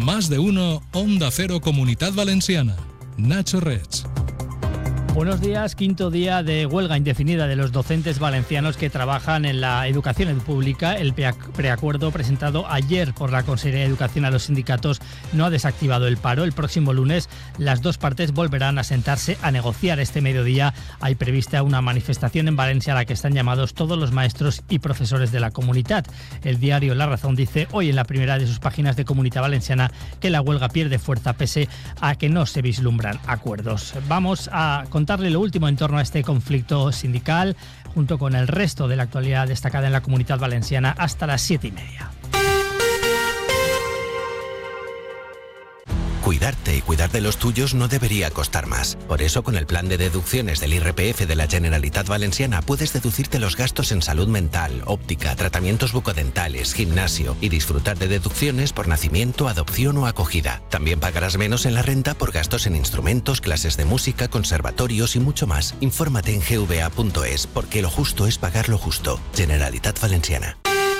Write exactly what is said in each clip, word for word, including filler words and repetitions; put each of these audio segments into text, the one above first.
Más de uno, Onda Cero Comunidad Valenciana. Nacho Reig. Buenos días. Quinto día de huelga indefinida de los docentes valencianos que trabajan en la educación pública. El preacuerdo presentado ayer por la Consellería de Educación a los sindicatos no ha desactivado el paro. El próximo lunes las dos partes volverán a sentarse a negociar. Este mediodía hay prevista una manifestación en Valencia a la que están llamados todos los maestros y profesores de la comunidad. El diario La Razón dice hoy en la primera de sus páginas de Comunidad Valenciana que la huelga pierde fuerza pese a que no se vislumbran acuerdos. Vamos a contarle lo último en torno a este conflicto sindical, junto con el resto de la actualidad destacada en la Comunidad Valenciana, hasta las siete y media. Cuidarte y cuidar de los tuyos no debería costar más. Por eso, con el plan de deducciones del I R P F de la Generalitat Valenciana, puedes deducirte los gastos en salud mental, óptica, tratamientos bucodentales, gimnasio y disfrutar de deducciones por nacimiento, adopción o acogida. También pagarás menos en la renta por gastos en instrumentos, clases de música, conservatorios y mucho más. Infórmate en g v a punto es, porque lo justo es pagar lo justo. Generalitat Valenciana.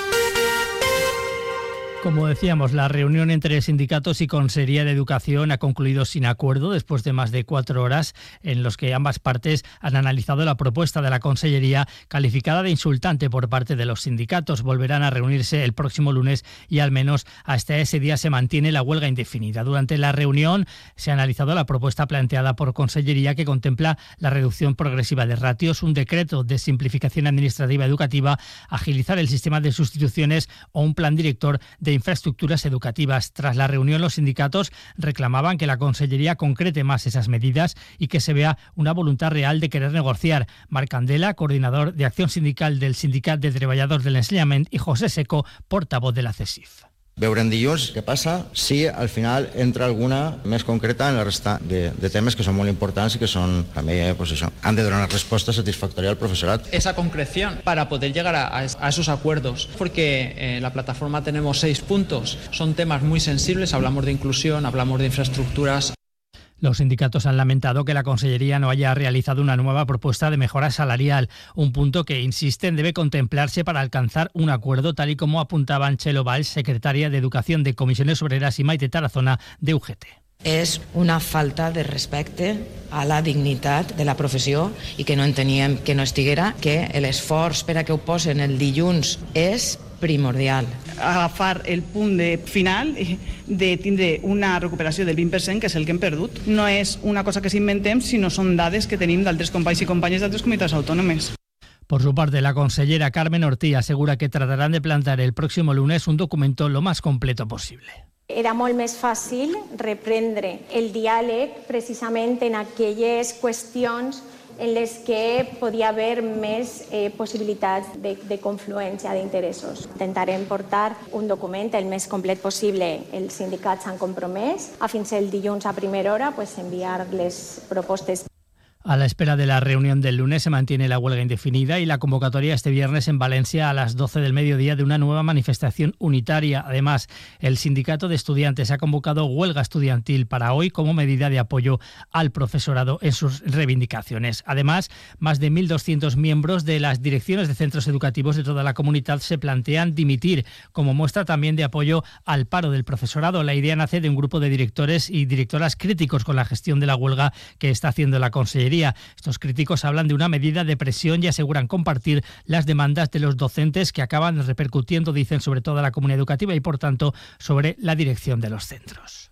Como decíamos, la reunión entre sindicatos y Consellería de Educación ha concluido sin acuerdo después de más de cuatro horas en los que ambas partes han analizado la propuesta de la Consellería calificada de insultante por parte de los sindicatos. Volverán a reunirse el próximo lunes y al menos hasta ese día se mantiene la huelga indefinida. Durante la reunión se ha analizado la propuesta planteada por Consellería que contempla la reducción progresiva de ratios, un decreto de simplificación administrativa educativa, agilizar el sistema de sustituciones o un plan director de infraestructuras educativas. Tras la reunión, los sindicatos reclamaban que la Consellería concrete más esas medidas y que se vea una voluntad real de querer negociar. Marc Candela, coordinador de acción sindical del Sindicat de Treballadors del Ensenyament, y José Seco, portavoz de la C E S I F. Veurem dilluns què passa si al final entra alguna més concreta en la resta de, de temes que són molt importants y que son también, pues eso, han de dar una respuesta satisfactoria al profesorat. Esa concreción para poder llegar a, a esos acuerdos, porque en la plataforma tenemos seis puntos, son temas muy sensibles, hablamos de inclusión, hablamos de infraestructuras. Los sindicatos han lamentado que la Consellería no haya realizado una nueva propuesta de mejora salarial, un punto que, insisten, debe contemplarse para alcanzar un acuerdo, tal y como apuntaba Anchelo Valls, secretaria de Educación de Comisiones Obreras, y Maite Tarazona, de U G T. És una falta de respecte a la dignitat de la professió i que no enteníem que no estiguera, que l'esforç per a que ho posen el dilluns és primordial. Agafar el punt de final de tindre una recuperació del vint per cent, que és el que hem perdut. No és una cosa que s'inventem, sinó són dades que tenim d'altres companys i companyes d'altres comunitats autònomes. Por su parte, la consellera Carmen Ortí asegura que tratarán de plantear el próximo lunes un documento lo más completo posible. Era molt més fàcil reprendre el diàleg precisament en aquelles qüestions en les que podia haver més eh, possibilitats de, de confluència d'interessos. Intentarem portar un document el més complet possible. Els sindicats s'han compromès a fins el dilluns a primera hora pues, enviar les propostes. A la espera de la reunión del lunes se mantiene la huelga indefinida y la convocatoria este viernes en Valencia a las doce del mediodía de una nueva manifestación unitaria. Además, el sindicato de estudiantes ha convocado huelga estudiantil para hoy como medida de apoyo al profesorado en sus reivindicaciones. Además, más de mil doscientos miembros de las direcciones de centros educativos de toda la comunidad se plantean dimitir como muestra también de apoyo al paro del profesorado. La idea nace de un grupo de directores y directoras críticos con la gestión de la huelga que está haciendo la Consellería. Estos críticos hablan de una medida de presión y aseguran compartir las demandas de los docentes que acaban repercutiendo, dicen, sobre toda la comunidad educativa y, por tanto, sobre la dirección de los centros.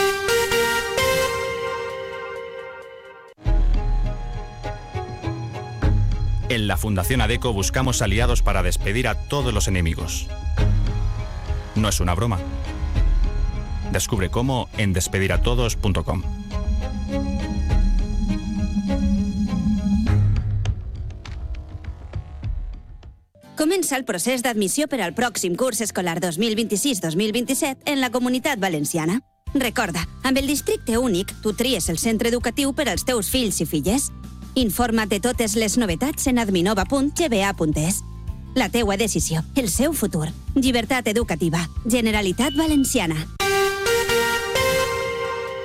En la Fundación ADECO buscamos aliados para despedir a todos los enemigos. No es una broma. Descubre cómo en despediratodos punto com. Comença el procés d'admissió per al pròxim curs escolar dos mil vint-i-sis dos mil vint-i-set en la Comunitat Valenciana. Recorda, amb el districte únic, tu tries el centre educatiu per als teus fills i filles. Informa't de totes les novetats en adminova punt g b a punt es. La teua decisió, el seu futur. Llibertat educativa. Generalitat Valenciana.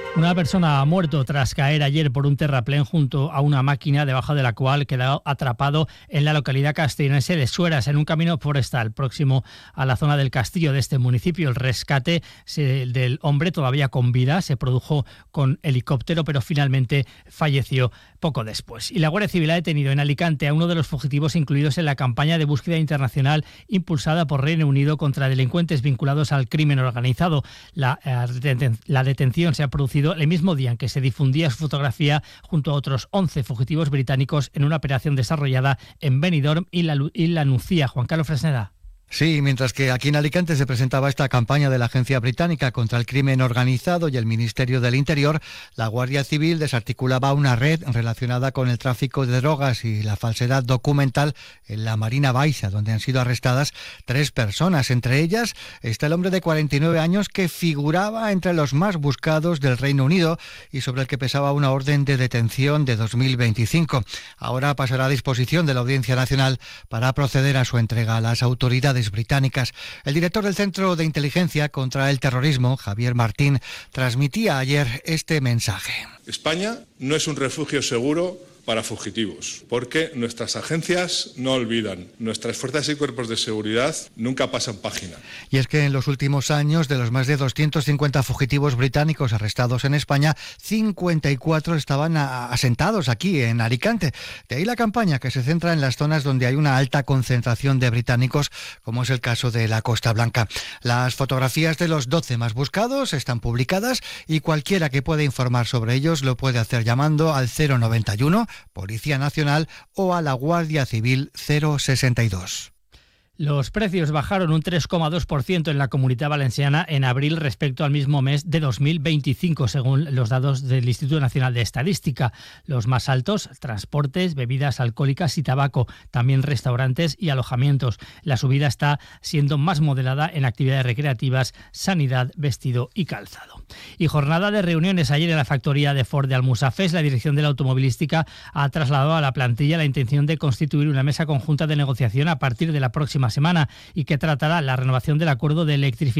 Una persona ha muerto tras caer ayer por un terraplén junto a una máquina debajo de la cual quedó atrapado en la localidad castellonense de Sueras, en un camino forestal próximo a la zona del castillo de este municipio. El rescate del hombre, todavía con vida, se produjo con helicóptero, pero finalmente falleció poco después. Y la Guardia Civil ha detenido en Alicante a uno de los fugitivos incluidos en la campaña de búsqueda internacional impulsada por Reino Unido contra delincuentes vinculados al crimen organizado. La, eh, la detención se ha producido el mismo día en que se difundía su fotografía junto a otros once fugitivos británicos en una operación desarrollada en Benidorm y la, y la Nucía. Juan Carlos Fresneda. Sí, mientras que aquí en Alicante se presentaba esta campaña de la Agencia Británica contra el Crimen Organizado y el Ministerio del Interior, la Guardia Civil desarticulaba una red relacionada con el tráfico de drogas y la falsedad documental en la Marina Baixa, donde han sido arrestadas tres personas. Entre ellas está el hombre de cuarenta y nueve años que figuraba entre los más buscados del Reino Unido y sobre el que pesaba una orden de detención de dos mil veinticinco. Ahora pasará a disposición de la Audiencia Nacional para proceder a su entrega a las autoridades británicas. El director del Centro de Inteligencia contra el Terrorismo, Javier Martín, transmitía ayer este mensaje. España no es un refugio seguro para fugitivos, porque nuestras agencias no olvidan, nuestras fuerzas y cuerpos de seguridad nunca pasan página. Y es que en los últimos años, de los más de doscientos cincuenta fugitivos británicos arrestados en España, cincuenta y cuatro estaban a, asentados aquí en Alicante. De ahí la campaña, que se centra en las zonas donde hay una alta concentración de británicos, como es el caso de la Costa Blanca. Las fotografías de los doce más buscados están publicadas y cualquiera que pueda informar sobre ellos lo puede hacer llamando al cero noventa y uno, Policía Nacional, o a la Guardia Civil cero sesenta y dos. Los precios bajaron un tres coma dos por ciento en la Comunidad Valenciana en abril respecto al mismo mes de dos mil veinticinco, según los datos del Instituto Nacional de Estadística. Los más altos, transportes, bebidas alcohólicas y tabaco, también restaurantes y alojamientos. La subida está siendo más moderada en actividades recreativas, sanidad, vestido y calzado. Y jornada de reuniones ayer en la factoría de Ford de Almusafes. La dirección de la automovilística ha trasladado a la plantilla la intención de constituir una mesa conjunta de negociación a partir de la próxima semana y que tratará la renovación del acuerdo de electrificación